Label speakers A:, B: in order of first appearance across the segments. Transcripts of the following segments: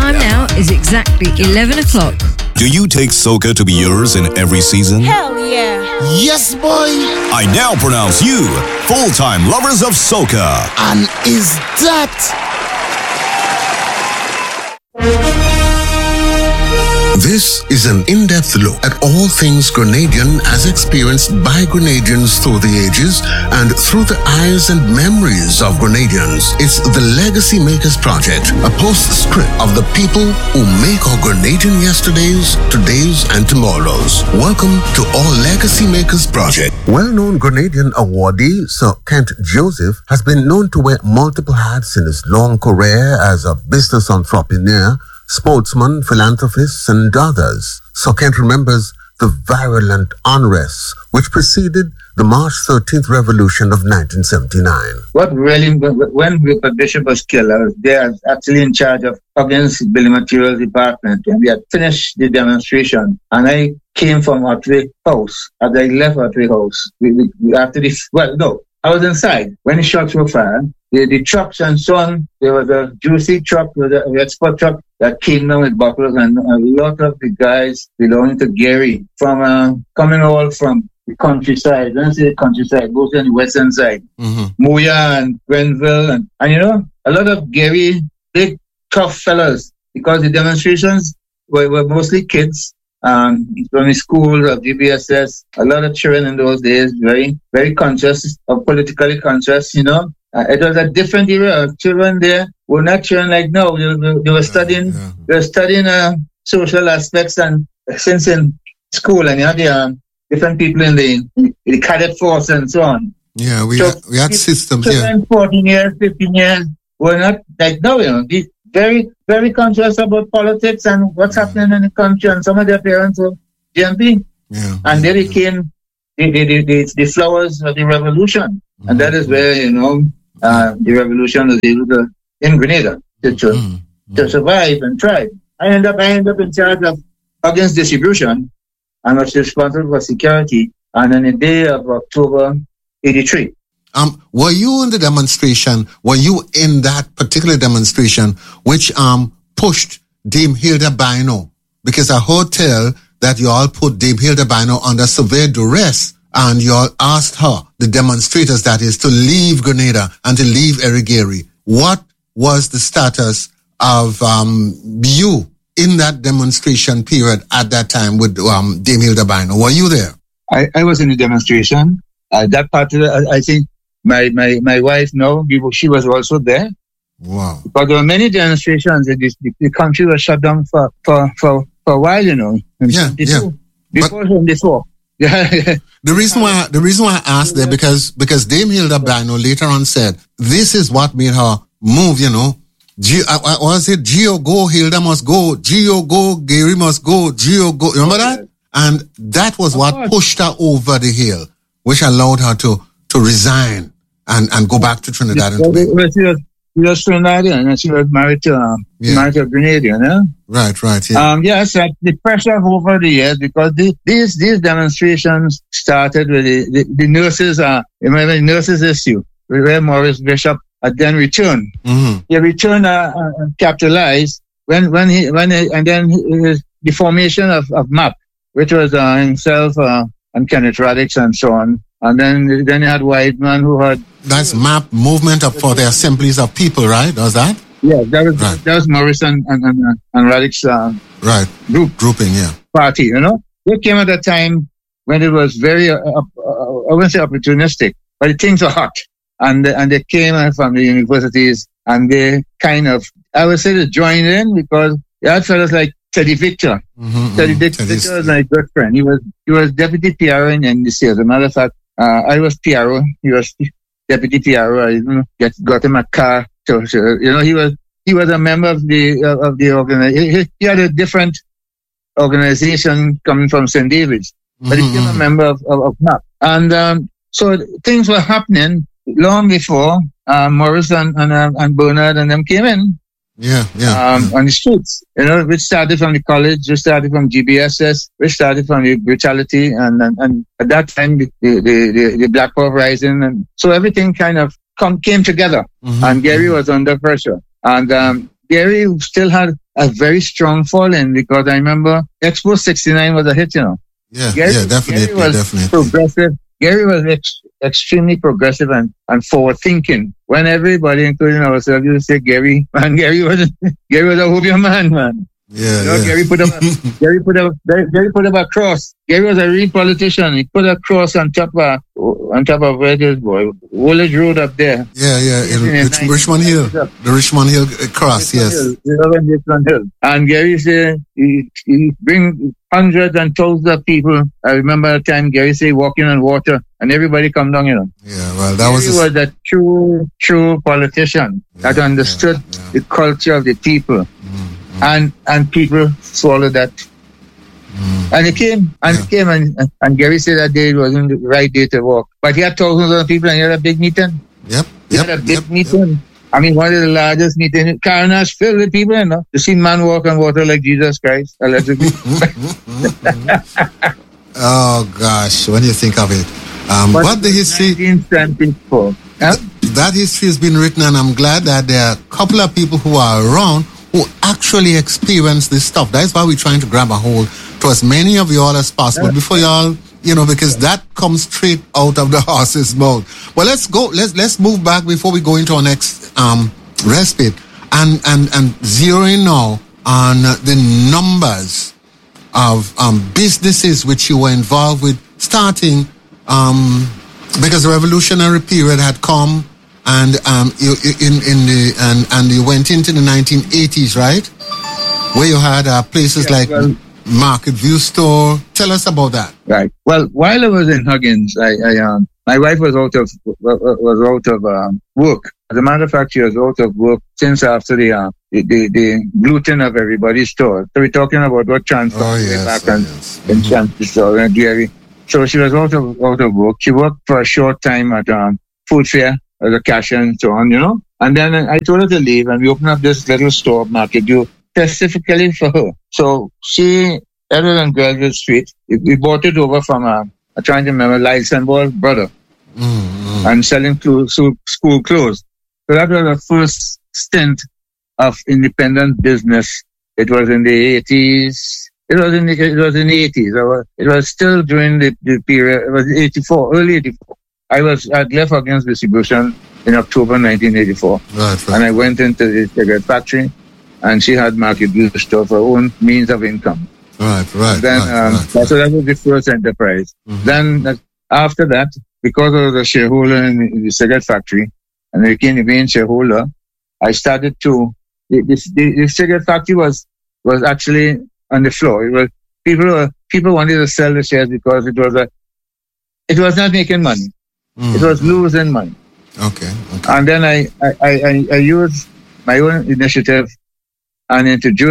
A: time now is exactly 11 o'clock.
B: Do you take soca to be yours in every season?
C: Hell yeah.
D: Yes, boy.
B: I now pronounce you full-time lovers of soca.
D: And is that... This is an in-depth look at all things Grenadian as experienced by Grenadians through the ages and through the eyes and memories of Grenadians. It's the Legacy Makers Project, a postscript of the people who make our Grenadian yesterdays, todays, and tomorrows. Welcome to All Legacy Makers Project. Well-known Grenadian awardee Sir Kent Joseph has been known to wear multiple hats in his long career as a business entrepreneur, sportsman, philanthropist, and others. So Kent remembers the virulent unrest which preceded the March 13th revolution of 1979.
E: What really, when Rupert Bishop was killed, I was there actually in charge of Huggins Building Materials Department, and we had finished the demonstration, and I came from Otway House. As I left Otway House, I was inside when the shots were fired. The trucks and so on, there was a juicy truck, an export truck that came down with bottles, and a lot of the guys belonging to Gary from coming all from the countryside. When I say the countryside, both on the western side, Moya and Grenville, and you know, a lot of Gary, big tough fellas, because the demonstrations were mostly kids. From the schools of GBSS, a lot of children in those days, very, very conscious, politically conscious, you know. It was a different era. Children there were not children like now. They were studying, social aspects, and since in school, and you had the different people in the cadet force and so on.
D: Yeah, we had systems.
E: Children, 14 years, 15 years, were not like now. You know, very, very conscious about politics and what's happening in the country. And some of their parents were GMP, and they became the flowers of the revolution. And that is where, you know, the revolution was able to, in Grenada, to survive and thrive. I end up in charge of Huggins Distribution, and was responsible for security. And on the day of October 83.
D: Were you in the demonstration? Were you in that particular demonstration which pushed Dame Hilda Bino? Because I heard tell that you all put Dame Hilda Bino under severe duress, and you all asked her, the demonstrators that is, to leave Grenada and to leave Erigeri. What was the status of you in that demonstration period at that time with Dame Hilda Bino? Were you there?
E: I was in the demonstration. That part of it, I think my wife, she was also there.
D: Wow.
E: But there were many demonstrations. The country was shut down for a while, you know. Before. Yeah.
D: The reason why I asked there, because Dame Hilda Bino later on said, this is what made her move, you know. Was it Gio go, Hilda must go, Gio go, Gary must go, Gio go. Remember that? And that was what pushed her over the hill, which allowed her to resign and go back to Trinidad and Tobago.
E: She was Trinidadian, and she was married to a Grenadian, yeah?
D: Right, yeah.
E: Yes, the pressure over the years, because these demonstrations started with the nurses, remember the nurses issue, where Maurice Bishop had then returned.
D: Mm-hmm.
E: He returned and capitalized when the formation of MAP, which was himself and Kenneth Radix and so on. And then you had Whiteman, who had...
D: That's MAP, Movement for the Assemblies of People, right? Was that?
E: Yeah, that was Morris and Radix
D: grouping, yeah.
E: Party, you know? They came at a time when it was very, I wouldn't say opportunistic, but the things were hot. And they came from the universities, and they kind of, I would say, they joined in, because you had fellas like Teddy Victor. Teddy Victor was my good friend. He was deputy PRO in the state. As a matter of fact, I was PRO. He was deputy PRO. I got him a car. He was a member of the organization. He had a different organization coming from St. David's, but he became a member of MAP. And so things were happening long before Morris and Bernard and them came in. On the streets, which started from the college, which started from GBSS, which started from the brutality, and at that time the Black Power Rising, and so everything kind of came together, and Gary was under pressure, and Gary still had a very strong following because I remember Expo 69 was a hit, you know.
C: Yeah,
E: Gary
C: definitely.
E: was progressive. Gary was extremely progressive and forward-thinking. When everybody, including ourselves, used to say Gary was a opium man.
C: Yeah,
E: you know,
C: yeah.
E: Gary put up a cross. Gary was a real politician. He put a cross on top of where this boy Woolwich Road up there.
C: Yeah. Richmond Hill. The Richmond Hill cross, yes.
E: Richmond Hill. And Gary said he bring hundreds and thousands of people. I remember the time Gary said walking on water and everybody come down, you know.
C: Yeah, well, that
E: Gary was a true politician that understood the culture of the people. And people swallowed that. And it came, and Gary said that day it wasn't the right day to walk. But he had thousands of people and he had a big meeting. He had a big meeting. I mean, one of the largest meetings. Carnage filled with people, you know, to see man walk on water like Jesus Christ, allegedly.
C: Oh, gosh, when you think of it. But the history...
E: 1974.
C: That history has been written, and I'm glad that there are a couple of people who are around who actually experience this stuff. That's why we're trying to grab a hold to as many of y'all as possible before y'all, you know, because that comes straight out of the horse's mouth. Well, let's move back before we go into our next respite and zeroing now on the numbers of businesses which you were involved with starting because the revolutionary period had come. And you went into the 1980s, right? Where you had places like Market View Store. Tell us about that.
E: Right. Well, while I was in Huggins, my wife was out of work. As a matter of fact, she was out of work since after the gluten of everybody's store. So we're talking about what transformed in Chancery Store and Gary. So she was out of work. She worked for a short time at Food Fair as a cashier and so on, you know. And then I told her to leave, and we opened up this little store, Market View, specifically for her. So she, other than Granville Street, we bought it over from I'm trying to remember, Lysenball brother, and selling school clothes. So that was the first stint of independent business. It was in the 80s. It was in the 80s. It was still during the period. It was 84, early 84. I'd left Huggins Distribution in October 1984.
C: Right.
E: And I went into the cigarette factory, and she had Market View Store for her own means of income.
C: Right.
E: So that was the first enterprise. Then after that, because I was a shareholder in the cigarette factory, and I became the main shareholder, I started to, the cigarette factory was actually on the floor. It was people wanted to sell the shares because it was not making money. It was losing money.
C: Okay.
E: And then I used my own initiative and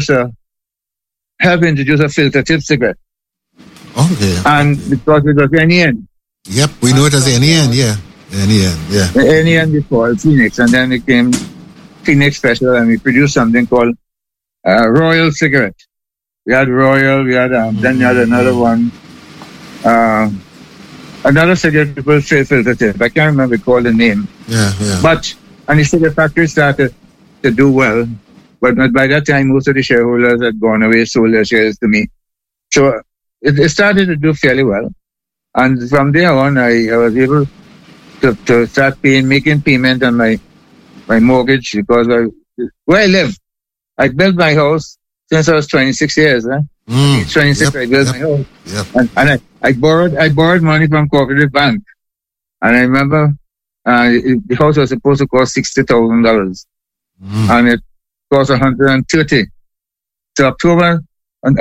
E: help introduce a filter tip cigarette.
C: Okay.
E: And because it was NEN.
C: Yep, we know it as NEN, yeah.
E: NEN before Phoenix, and then it came Phoenix Special, and we produced something called Royal Cigarette. We had Royal, then we had another one. Another cigarette people say filter tip. I can't remember call the name.
C: Yeah.
E: But and the cigarette factory started to do well. But by that time, most of the shareholders had gone away, sold their shares to me. So it started to do fairly well. And from there on, I was able to start making payment on my mortgage because where I live, I built my house since I was 26 years. 26, I built my house.
C: Yep.
E: And I borrowed money from Cooperative Bank. And I remember the house was supposed to cost $60,000. And it cost $130. So October on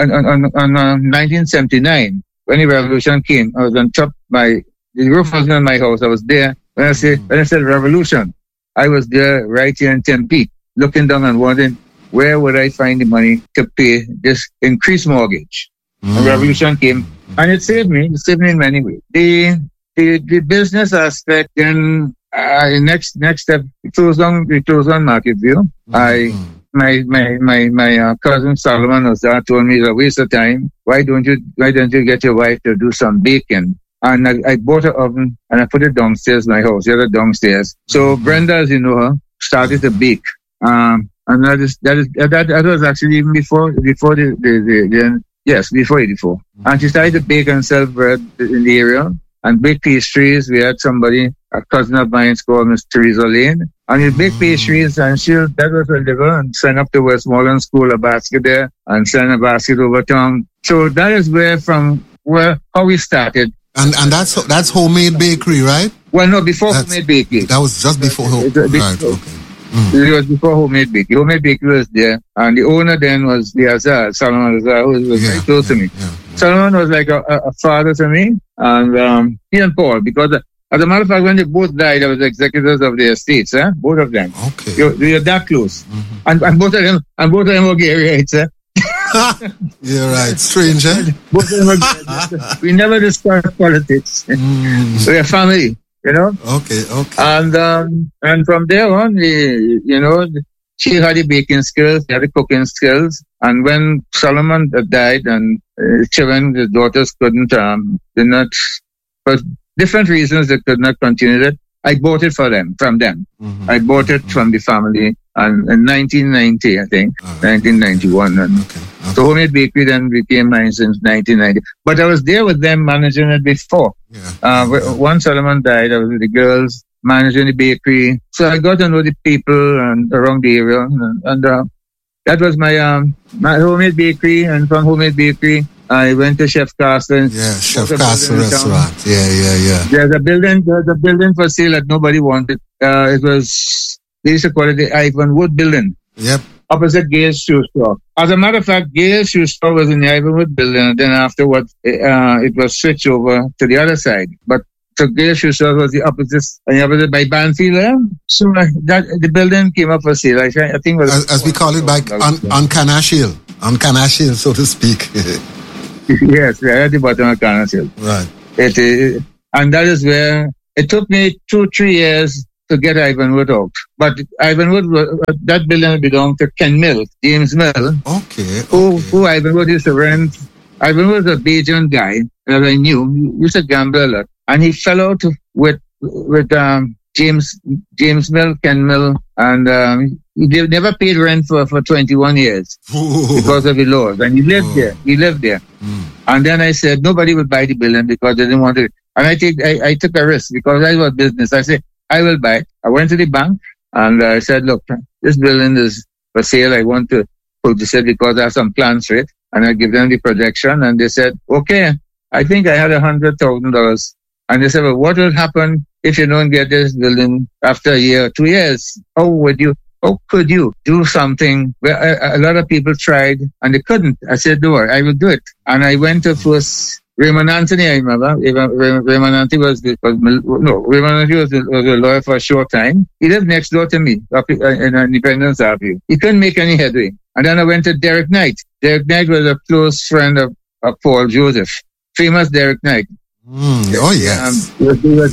E: 1979, when the revolution came, I was on top. The roof was on my house. I was there. When I said revolution, I was there right here in Tempe, looking down and wondering where would I find the money to pay this increased mortgage. The revolution came, and it saved me. It saved me in many ways. The business aspect, then next step, we closed on Market View. My cousin Solomon was there, told me it's a waste of time. Why don't you get your wife to do some baking? And I bought an oven and I put it downstairs in my house, the other downstairs. So Brenda, as you know her, started to bake. And And that was actually even before before 84. And she started to bake and sell bread in the area and bake pastries. We had somebody, a cousin of mine called Miss Teresa Lane, and he baked pastries, and that was her liver, and sent up to Westmoreland School a basket there, and sent a basket over town. So that is how we started.
C: And that's homemade bakery, right?
E: Well, no, before homemade bakery.
C: That was just before right, okay.
E: It was before homemade bakery. Homemade bakery was there, and the owner then was the Azar, Solomon Azar, who was very close to me.
C: Yeah.
E: Solomon was like a father to me, and he and Paul, because as a matter of fact, when they both died, I was executors of the estates, both of them.
C: Okay.
E: They were that close, and both of them were Garites,
C: You're right, strange, eh?
E: Both of them were we never discussed politics. We're a family. You know.
C: Okay.
E: And from there on, she had the baking skills, she had the cooking skills. And when Solomon died, and children, the daughters did not, for different reasons, they could not continue it. I bought it from them. I bought it from the family, and in 1990, I think, 1991. And so Homemade Bakery then became mine since 1990. But I was there with them managing it before. Once Solomon died, I was with the girls managing the bakery. So I got to know the people and around the area, and that was my Homemade Bakery. And from Homemade Bakery, I went to Chef Castle.
C: Yeah, Chef Castle restaurant. Yeah.
E: There's a building for sale that nobody wanted. It was, they used to call it the Ivanwood building.
C: Yep.
E: Opposite Gale's Shoe Store. As a matter of fact, Gale's Shoe Store was in the Ivanwood building, and then afterwards, it was switched over to the other side. But so Gale's Shoe Store was the opposite by Banfield there. So the building came up for sale. I think it was
C: as we call it on Canash Hill. On Canash Hill, so to speak.
E: Yes, right at the bottom of Canash Hill.
C: Right.
E: And that is where it took me 2-3 years to get Ivanwood out. But Ivanwood, that building belonged to Ken Mill, James Mill.
C: Okay.
E: Who Ivanwood used to rent. Ivanwood was a Bajan guy that I knew. He used to gamble a lot. And he fell out with James Mill, Ken Mill, and he never paid rent for 21 years because of the laws. And he lived there. And then I said, nobody would buy the building because they didn't want it. And I took a risk because I was business. I said, I will buy it. I went to the bank and I said, look, this building is for sale. I want to purchase it because I have some plans for it. And I give them the projection, and they said, okay. I think I had $100,000. And they said, well, what will happen if you don't get this building after a year or 2 years? How could you do something where a lot of people tried and they couldn't? I said, no, I will do it. And I went to first Raymond Anthony, I remember. Raymond Anthony was a lawyer for a short time. He lived next door to me in Independence Avenue. He couldn't make any headway. And then I went to Derek Knight. Derek Knight was a close friend of Paul Joseph, famous Derek Knight.
C: Oh yes.
E: He was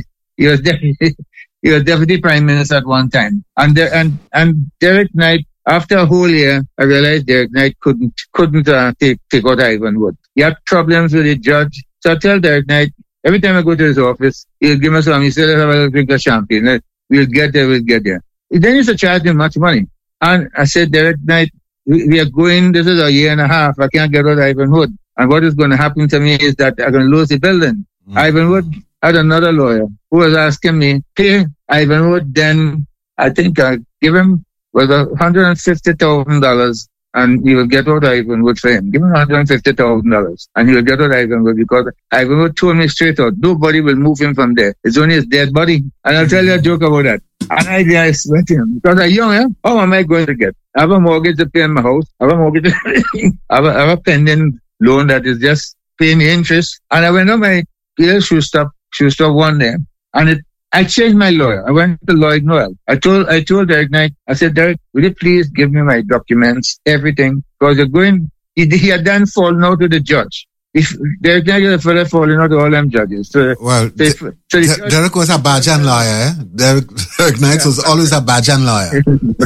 E: deputy prime minister at one time. And Derek Knight, after a whole year, I realized Derek Knight couldn't take out Ivanwood. He had problems with the judge. So I tell Derek Knight, every time I go to his office, he'll give me some. He said, let's have a little drink of champagne. We'll get there. Then he used to charge him much money. And I said, Derek Knight, we are going, this is a year and a half. I can't get out Ivanwood. And what is going to happen to me is that I'm going to lose the building. Ivanwood had another lawyer who was asking me, pay Ivanwood, then I think I give him was $150,000 and he will get out Ivanwood for him. Give him $150,000 and he will get out Ivanwood because Ivanwood told me straight out, nobody will move him from there. It's only his dead body. And I'll tell you a joke about that. And I sweat him because I'm young, how am I going to get? I have a mortgage to pay in my house. I have a mortgage I have a pending loan that is just paying the interest. And I went on my shoe store one day and I changed my lawyer. I went to Lloyd Noel. I told Derek Knight, I said, Derek, will you please give me my documents, everything? Because you're going, he had done fallen out to the judge. If Derek Knight is a fella falling out to all them judges. So,
C: Derek was a Bajan lawyer, eh? Derek Knight was always a Bajan lawyer.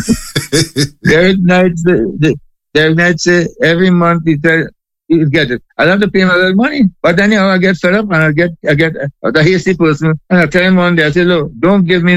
E: Derek Knight said every month he said, you get it. I'll have to pay him a little money. But anyhow, I get fed up and I get a hasty person. And I tell him one day, I say, look, don't give me no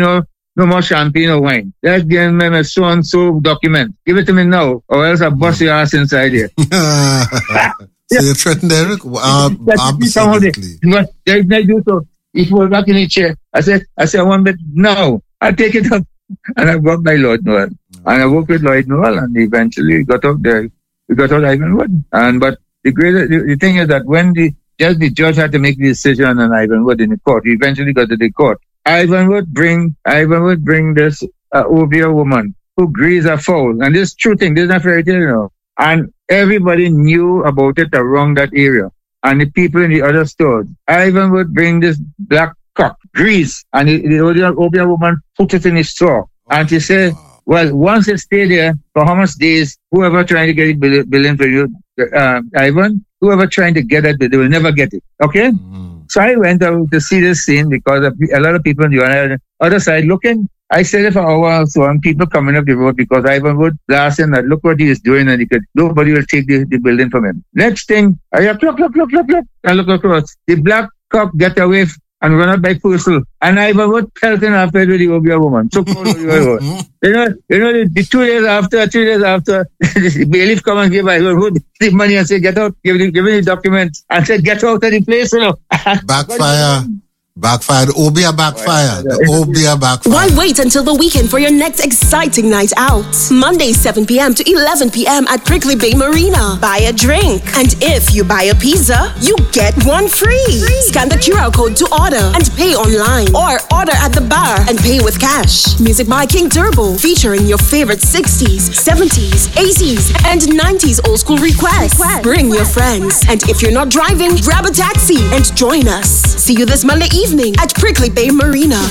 E: no more champagne or wine. Let's give me a so-and-so document. Give it to me now, or else I'll bust your ass inside here.
C: So you threatened Eric? Absolutely.
E: They do so. He was back in the chair. I said, one bit, no, I'll take it up. And I worked by Lloyd Noel. And I worked with Lloyd Noel, and eventually we got out there. We got out Ivanwood. But the thing is that when the judge had to make the decision on Ivanwood in the court, he eventually got to the court. Ivanwood bring this Obia woman who greased a fowl. And this is true thing. This is not fairy tale, you know. And everybody knew about it around that area. And the people in the other stores. Ivan would bring this black cock, grease, and the Obia woman put it in his straw. And she said, well, once it stay there, for how much days, whoever trying to get it billing for you, Ivan, whoever trying to get it, they will never get it. Okay? Mm-hmm. So I went out to see this scene because a lot of people on the other side looking. I stayed there for hours, so and people coming up the road because Ivan would blast him that look what he is doing, and nobody will take the building from him. Next thing, I hear clock, and look across. The black cop get away and run up by Purcell, and Ivan would pelting after with the Obia woman. So cold. You know, the 2 days after, 3 days after, the bailiff come and give Ivan Wood the money and say, get out, give me the documents, and said, get out of the place, you know.
C: Backfired. Obia backfired. The Obia backfired.
F: Why wait until the weekend for your next exciting night out? Monday, 7 p.m. to 11 p.m. at Prickly Bay Marina. Buy a drink. And if you buy a pizza, you get one free. Scan the QR code to order and pay online. Or order at the bar and pay with cash. Music by King Turbo, featuring your favorite 60s, 70s, 80s, and 90s old school requests. Bring your friends. And if you're not driving, grab a taxi and join us. See you this Monday evening at Prickly Bay Marina.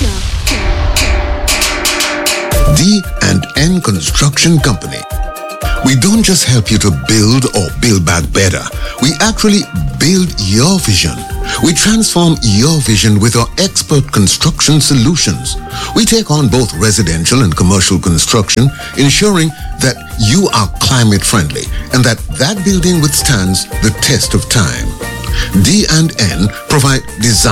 D: D&N Construction Company. We don't just help you to build or build back better. We actually build your vision. We transform your vision with our expert construction solutions. We take on both residential and commercial construction, ensuring that you are climate friendly and that building withstands the test of time. D&N provide design